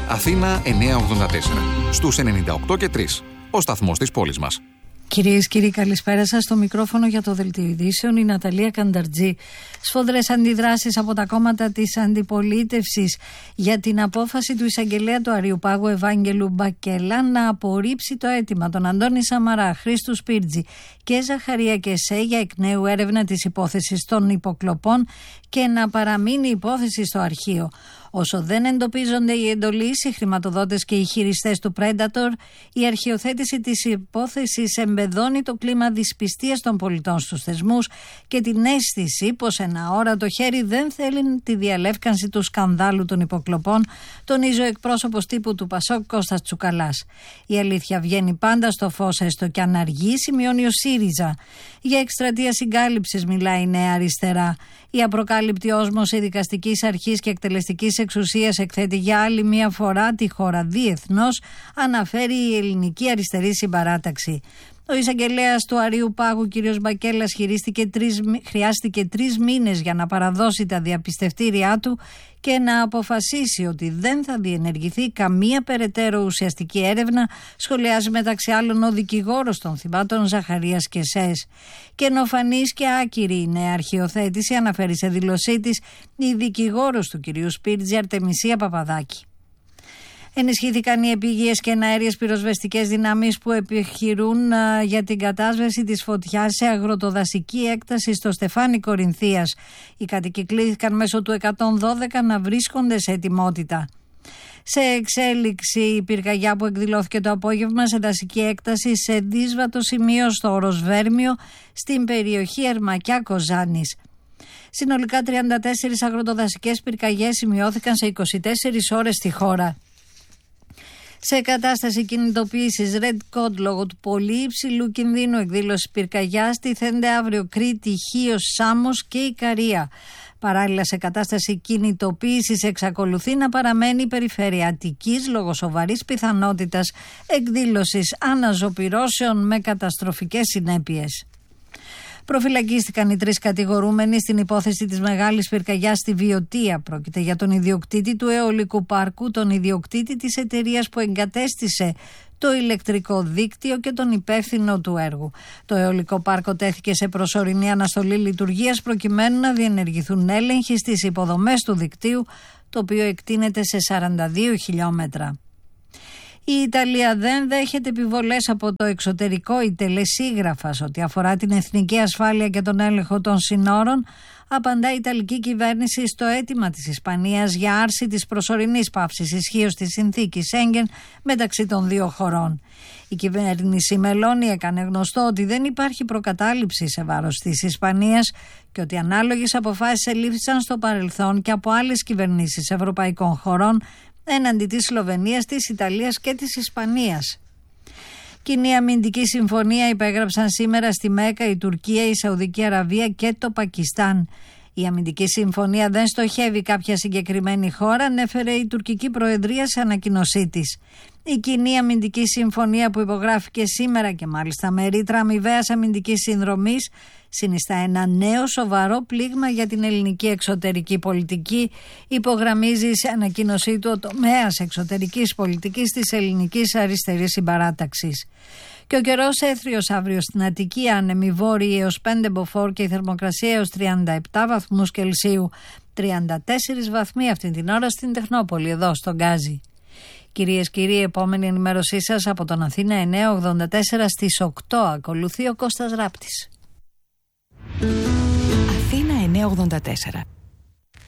Αθήνα 984. Στους 98 και 3. Ο σταθμός της πόλης μας. Κυρίες και κύριοι, καλησπέρα σας. Στο μικρόφωνο για το Δελτίο Ειδήσεων η Ναταλία Κανταρτζή. Σφοδρές αντιδράσεις από τα κόμματα της αντιπολίτευσης για την απόφαση του εισαγγελέα του Αριουπάγου Ευάγγελου Μπακέλα να απορρίψει το αίτημα των Αντώνη Σαμαρά, Χρήστου Σπίρτζη και Ζαχαρία Κεσέ για εκ νέου έρευνα της υπόθεσης των υποκλοπών και να παραμείνει η υπόθεση στο αρχείο. Όσο δεν εντοπίζονται οι εντολείς, οι χρηματοδότες και οι χειριστές του Predator, η αρχιοθέτηση της υπόθεσης εμπεδώνει το κλίμα δυσπιστίας των πολιτών στους θεσμούς και την αίσθηση πως ένα αόρατο χέρι δεν θέλει τη διαλεύκανση του σκανδάλου των υποκλοπών, τονίζει ο εκπρόσωπος τύπου του Πασόκ Κώστας Τσουκαλάς. Η αλήθεια βγαίνει πάντα στο φως, έστω και αν αργεί, σημειώνει ο ΣΥΡΙΖΑ. Για εκστρατεία συγκάλυψης μιλάει η Νέα Αριστερά. Η απροκάλυπτη όσμωση δικαστικής αρχής και εκτελεστικής εξουσίας εκθέτει για άλλη μία φορά τη χώρα διεθνώς, αναφέρει η Ελληνική Αριστερή Συμπαράταξη. Ο εισαγγελέας του Αριουπάγου, κ. Μπακέλας, χρειάστηκε 3 μήνες για να παραδώσει τα διαπιστευτήριά του και να αποφασίσει ότι δεν θα διενεργηθεί καμία περαιτέρω ουσιαστική έρευνα, σχολιάζει μεταξύ άλλων ο δικηγόρος των θυμάτων Ζαχαρίας Κεσές. Καινοφανής και άκυρη η νέα αρχιοθέτηση, αναφέρει σε δήλωσή της η δικηγόρος του κ. Σπίρτζη, Αρτεμισία Παπαδάκη. Ενισχύθηκαν οι επίγειες και εναέριες πυροσβεστικές δυνάμεις που επιχειρούν για την κατάσβεση της φωτιάς σε αγροτοδασική έκταση στο Στεφάνι Κορινθίας. Οι κατοικοί κλήθηκαν μέσω του 112 να βρίσκονται σε ετοιμότητα. Σε εξέλιξη η πυρκαγιά που εκδηλώθηκε το απόγευμα σε δασική έκταση σε δύσβατο σημείο στο Οροσβέρμιο στην περιοχή Ερμακιά Κοζάνης. Συνολικά 34 αγροτοδασικές πυρκαγιές σημειώθηκαν σε 24 ώρες στη χώρα. Σε κατάσταση κινητοποίησης Red Code λόγω του πολύ υψηλού κινδύνου εκδήλωση πυρκαγιάς τίθενται αύριο Κρήτη, Χίος, Σάμος και Ικαρία. Παράλληλα, σε κατάσταση κινητοποίησης εξακολουθεί να παραμένει η περιφέρεια Αττικής λόγω σοβαρής πιθανότητας εκδήλωσης αναζωπυρώσεων με καταστροφικές συνέπειες. Προφυλακίστηκαν οι 3 κατηγορούμενοι στην υπόθεση της μεγάλης πυρκαγιάς στη Βιωτία. Πρόκειται για τον ιδιοκτήτη του αιωλικού πάρκου, τον ιδιοκτήτη της εταιρείας που εγκατέστησε το ηλεκτρικό δίκτυο και τον υπεύθυνο του έργου. Το αιωλικό πάρκο τέθηκε σε προσωρινή αναστολή λειτουργίας προκειμένου να διενεργηθούν έλεγχοι στις υποδομές του δικτύου, το οποίο εκτείνεται σε 42 χιλιόμετρα. Η Ιταλία δεν δέχεται επιβολές από το εξωτερικό ή τελεσίγραφα ό,τι αφορά την εθνική ασφάλεια και τον έλεγχο των συνόρων, απαντά η Ιταλική κυβέρνηση στο αίτημα της Ισπανίας για άρση της προσωρινής παύσης ισχύως της συνθήκης Σέγγεν μεταξύ των 2 χωρών. Η κυβέρνηση Μελώνη έκανε γνωστό ότι δεν υπάρχει προκατάληψη σε βάρος της Ισπανίας και ότι ανάλογες αποφάσεις ελήφθησαν στο παρελθόν και από άλλες κυβερνήσεις ευρωπαϊκών χωρών έναντι της Σλοβενίας, της Ιταλίας και της Ισπανίας. Κοινή αμυντική συμφωνία υπέγραψαν σήμερα στη Μέκκα η Τουρκία, η Σαουδική Αραβία και το Πακιστάν. Η αμυντική συμφωνία δεν στοχεύει κάποια συγκεκριμένη χώρα, ανέφερε η τουρκική προεδρία σε ανακοίνωσή της. Η κοινή αμυντική συμφωνία που υπογράφηκε σήμερα και μάλιστα με ρήτρα αμοιβαίας αμυντικής συνδρομής συνιστά ένα νέο σοβαρό πλήγμα για την ελληνική εξωτερική πολιτική, υπογραμμίζει σε ανακοίνωσή του ο τομέας εξωτερικής πολιτικής της Ελληνικής Αριστερής Συμπαράταξης. Και ο καιρός έθριος αύριο στην Αττική, άνεμοι βόρειοι έως 5 μποφόρ και η θερμοκρασία έως 37 βαθμούς Κελσίου. 34 βαθμοί αυτή την ώρα στην Τεχνόπολη, εδώ στον Γκάζι. Κυρίες και κύριοι, επόμενη ενημέρωσή σας από τον Αθήνα 984 στις 8. Ακολουθεί ο Κώστας Ράπτης. Αθήνα 984.